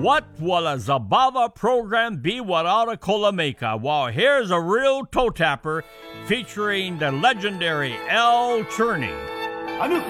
What will a Zabava program be without a Kolomeka? Well, here's a real toe tapper featuring the legendary Al Cherney.